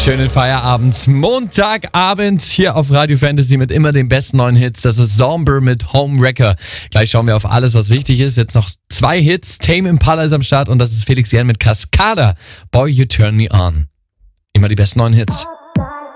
Schönen Feierabend. Montagabend hier auf Radio Fantasy mit immer den besten neuen Hits. Das ist Somber mit Homewrecker. Gleich schauen wir auf alles, was wichtig ist. Jetzt noch 2 Hits. Tame Impala ist am Start und das ist Felix Jähn mit Cascada. Boy, You Turn Me On. Immer die besten neuen Hits.